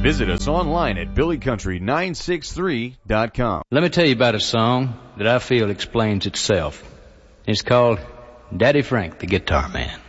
Visit us online at billycountry963.com. Let me tell you about a song that I feel explains itself. It's called Daddy Frank, the Guitar Man.